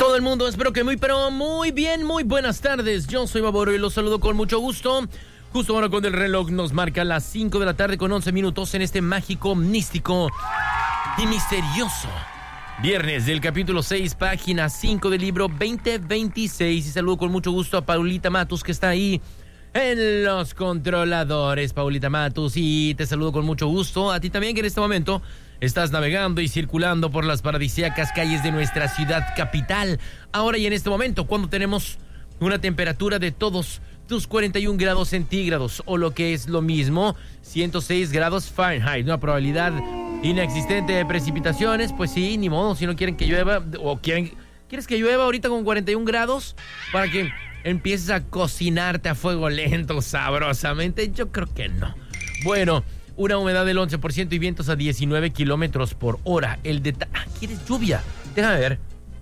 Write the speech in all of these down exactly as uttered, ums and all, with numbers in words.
todo el mundo, espero que muy, pero muy bien, muy buenas tardes. Yo soy Baboro y los saludo con mucho gusto. Justo ahora cuando el reloj nos marca las cinco de la tarde con once minutos en este mágico, místico y misterioso viernes del capítulo seis, página cinco del libro veinte veintiséis. Y saludo con mucho gusto a Paulita Matus, que está ahí en los controladores. Paulita Matus, y te saludo con mucho gusto a ti también, que en este momento estás navegando y circulando por las paradisíacas calles de nuestra ciudad capital. Ahora y en este momento, cuando tenemos una temperatura de todos tus cuarenta y un grados centígrados, o lo que es lo mismo, ciento seis grados Fahrenheit, una probabilidad inexistente de precipitaciones. Pues sí, ni modo, si no quieren que llueva, o quieren, ¿quieres que llueva ahorita con cuarenta y un grados? Para que empieces a cocinarte a fuego lento, sabrosamente. Yo creo que no. Bueno, una humedad del once por ciento y vientos a diecinueve kilómetros por hora. El detalle... Ah, ¿quieres lluvia? Déjame ver.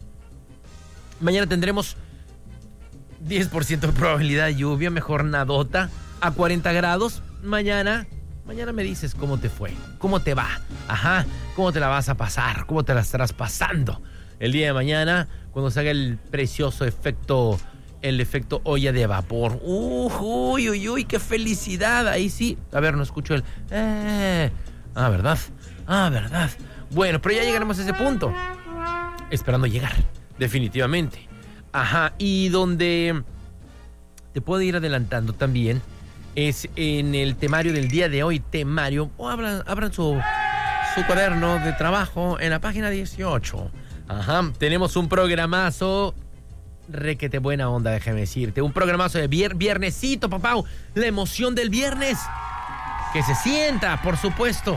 Mañana tendremos diez por ciento de probabilidad de lluvia, mejor nadota, a cuarenta grados. Mañana, mañana me dices cómo te fue, cómo te va, ajá, cómo te la vas a pasar, cómo te la estarás pasando el día de mañana, cuando se haga el precioso efecto, el efecto olla de vapor. Uh, uy, uy, uy, qué felicidad. Ahí sí, a ver, no escucho el... Eh. Ah, ¿verdad? Ah, ¿verdad? Bueno, pero ya llegaremos a ese punto. Esperando llegar, definitivamente. Ajá, y donde te puedo ir adelantando también es en el temario del día de hoy. Temario, o abran, abran su, su cuaderno de trabajo en la página dieciocho. Ajá, tenemos un programazo requete buena onda, déjame decirte. Un programazo de vier, viernesito, papá. La emoción del viernes. Que se sienta, por supuesto.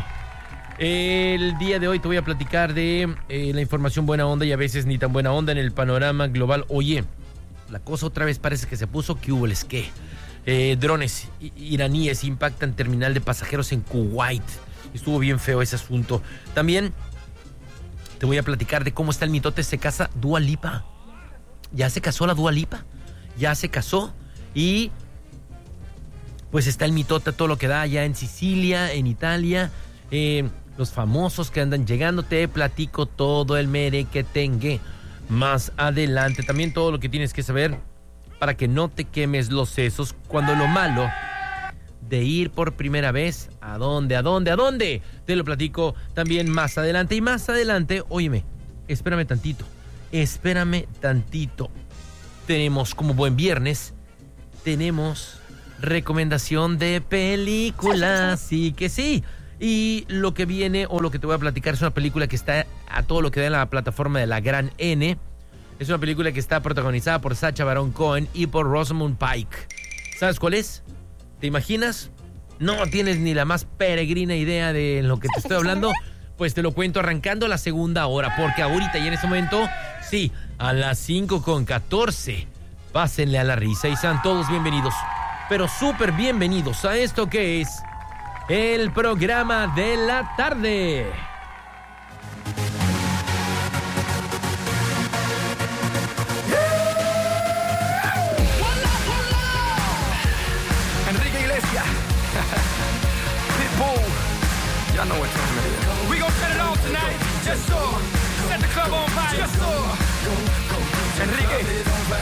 El día de hoy te voy a platicar de eh, la información buena onda y a veces ni tan buena onda en el panorama global. Oye, la cosa otra vez parece que se puso. ¿Qué hubo les qué? Eh, drones iraníes impactan terminal de pasajeros en Kuwait. Estuvo bien feo ese asunto. También te voy a platicar de cómo está el mitote. Se casa Dua Lipa. Ya se casó la Dua Lipa. Ya se casó. Y pues está el mitote, todo lo que da allá en Sicilia, en Italia. Eh... Los famosos que andan llegando, te platico todo el merequetengue más adelante. También todo lo que tienes que saber para que no te quemes los sesos cuando lo malo de ir por primera vez, ¿a dónde, a dónde, a dónde? Te lo platico también más adelante. Y más adelante, óyeme, espérame tantito, espérame tantito. Tenemos como buen viernes, tenemos recomendación de películas, sí que sí. Y lo que viene, o lo que te voy a platicar, es una película que está a todo lo que da en la plataforma de la Gran N. Es una película que está protagonizada por Sacha Baron Cohen y por Rosamund Pike. ¿Sabes cuál es? ¿Te imaginas? ¿No tienes ni la más peregrina idea de lo que te estoy hablando? Pues te lo cuento arrancando la segunda hora, porque ahorita y en ese momento, sí, a las cinco con catorce, pásenle a la risa y sean todos bienvenidos, pero súper bienvenidos a esto que es el programa de la tarde. Enrique Iglesias. Pitbull. Y'all know what time it is. We gon' set it off tonight. Yes, sir. Set the club on fire. Yes, sir. Enrique.